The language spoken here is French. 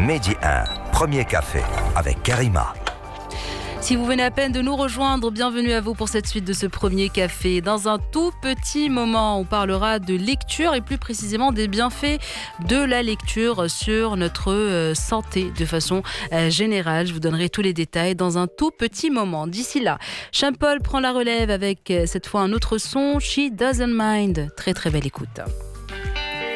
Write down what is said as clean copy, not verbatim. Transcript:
Midi 1, premier café avec Karima. Si vous venez à peine de nous rejoindre, bienvenue à vous pour cette suite de ce premier café. Dans un tout petit moment, on parlera de lecture et plus précisément des bienfaits de la lecture sur notre santé de façon générale. Je vous donnerai tous les détails dans un tout petit moment. D'ici là, Sean Paul prend la relève avec cette fois un autre son, She Doesn't Mind. Très très belle écoute.